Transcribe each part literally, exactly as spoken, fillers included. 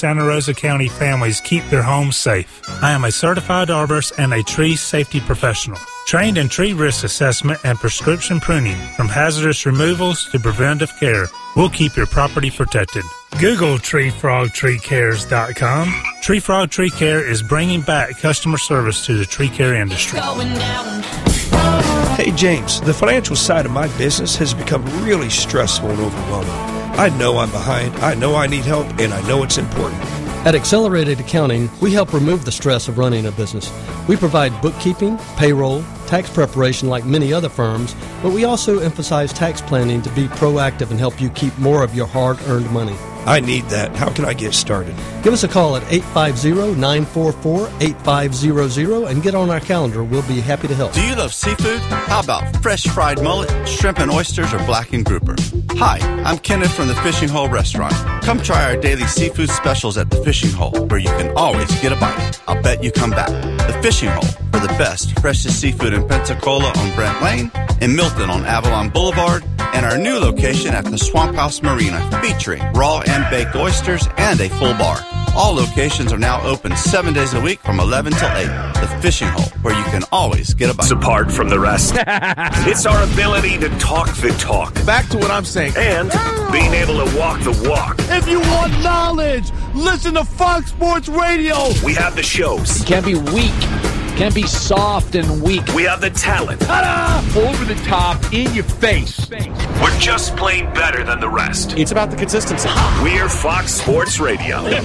Santa Rosa County families keep their homes safe. I am a certified arborist and a tree safety professional, trained in tree risk assessment and prescription pruning, from hazardous removals to preventive care. We'll keep your property protected. Google Tree Frog Tree Cares dot com. Tree Frog Tree Care is bringing back customer service to the tree care industry. Hey, James, the financial side of my business has become really stressful and overwhelming. I know I'm behind, I know I need help, and I know it's important. At Accelerated Accounting, we help remove the stress of running a business. We provide bookkeeping, payroll, tax preparation like many other firms, but we also emphasize tax planning to be proactive and help you keep more of your hard-earned money. I need that. How can I get started? Give us a call at eight five zero, nine four four, eight five zero zero and get on our calendar. We'll be happy to help. Do you love seafood? How about fresh fried mullet, shrimp and oysters, or blackened grouper? Hi, I'm Kenneth from the Fishing Hole Restaurant. Come try our daily seafood specials at the Fishing Hole, where you can always get a bite. I'll bet you come back. The Fishing Hole, for the best, freshest seafood in Pensacola on Brent Lane, in Milton on Avalon Boulevard, and our new location at the Swamp House Marina, featuring raw and baked oysters and a full bar. All locations are now open seven days a week from eleven till eight. The Fishing Hole, where you can always get a bite. It's apart from the rest. It's our ability to talk the talk. Back to what I'm saying. And being able to walk the walk. If you want knowledge, listen to Fox Sports Radio. We have the shows. You can't be weak. Can't be soft and weak. We have the talent. Ta-da! Over the top, in your face. We're just plain better than the rest. It's about the consistency. We're Fox Sports Radio. And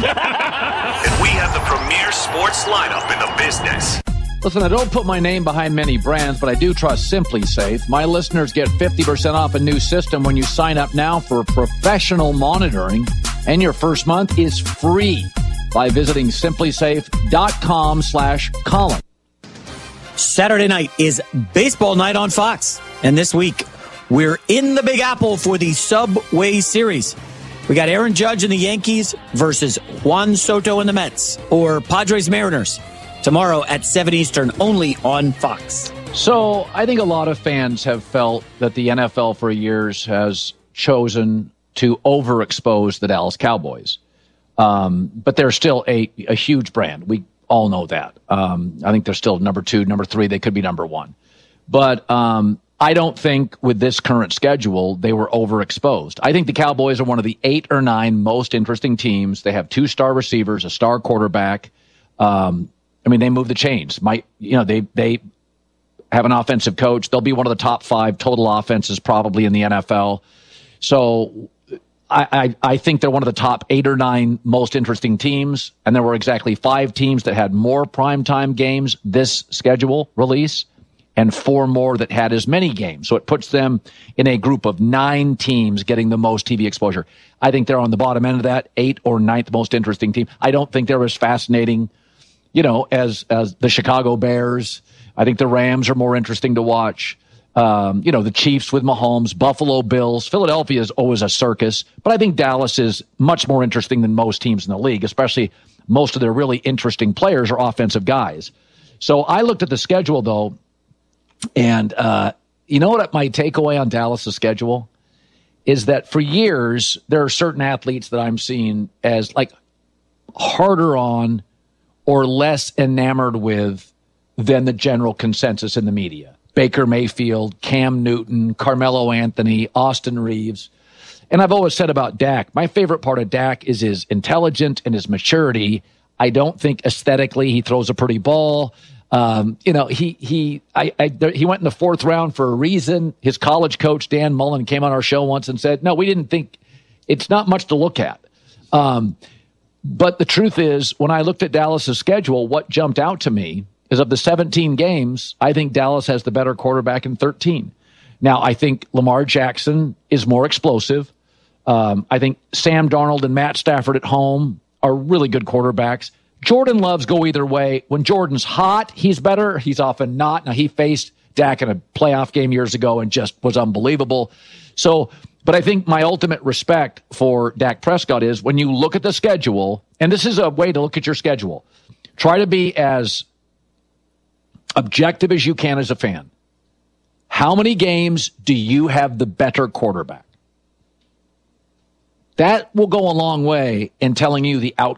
we have the premier sports lineup in the business. Listen, I don't put my name behind many brands, but I do trust Simply Safe. My listeners get fifty percent off a new system when you sign up now for professional monitoring, and your first month is free by visiting simplysafe.com slash Colin. Saturday night is baseball night on Fox. And this week, we're in the Big Apple for the Subway Series. We got Aaron Judge and the Yankees versus Juan Soto and the Mets, or Padres Mariners, tomorrow at seven Eastern, only on Fox. So I think a lot of fans have felt that the N F L for years has chosen to overexpose the Dallas Cowboys. Um, but they're still a, a huge brand. We all know that. Um, I think they're still number two, number three. They could be number one. But um, I don't think with this current schedule, they were overexposed. I think the Cowboys are one of the eight or nine most interesting teams. They have two star receivers, a star quarterback. Um, I mean, they move the chains. My, you know, they, they have an offensive coach. They'll be one of the top five total offenses probably in the N F L. So I, I, I think they're one of the top eight or nine most interesting teams, and there were exactly five teams that had more primetime games this schedule release, and four more that had as many games. So it puts them in a group of nine teams getting the most T V exposure. I think they're on the bottom end of that, eighth or ninth most interesting team. I don't think they're as fascinating, you know, as as the Chicago Bears. I think the Rams are more interesting to watch. Um, you know, the Chiefs with Mahomes, Buffalo Bills. Philadelphia is always a circus, but I think Dallas is much more interesting than most teams in the league, especially most of their really interesting players are offensive guys. So I looked at the schedule, though, and uh, you know what my takeaway on Dallas' schedule is that for years, there are certain athletes that I'm seeing as like harder on or less enamored with than the general consensus in the media. Baker Mayfield, Cam Newton, Carmelo Anthony, Austin Reeves. And I've always said about Dak, my favorite part of Dak is his intelligence and his maturity. I don't think aesthetically he throws a pretty ball. Um, you know, he he I, I he went in the fourth round for a reason. His college coach, Dan Mullen, came on our show once and said, no, we didn't think it's not much to look at. Um, but the truth is, when I looked at Dallas' schedule, what jumped out to me is of the seventeen games, I think Dallas has the better quarterback in thirteen. Now, I think Lamar Jackson is more explosive. Um, I think Sam Darnold and Matt Stafford at home are really good quarterbacks. Jordan Loves go either way. When Jordan's hot, he's better. He's often not. Now, he faced Dak in a playoff game years ago and just was unbelievable. So, but I think my ultimate respect for Dak Prescott is when you look at the schedule, and this is a way to look at your schedule, try to be as objective as you can as a fan. How many games do you have the better quarterback? That will go a long way in telling you the out,